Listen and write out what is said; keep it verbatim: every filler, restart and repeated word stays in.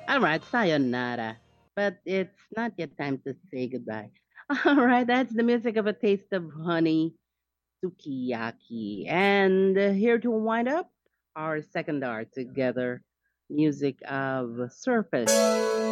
All right, sayonara. But it's not yet time to say goodbye. All right, that's the music of A Taste of Honey, Sukiyaki. And uh, here to wind up our second hour together, music of Surface.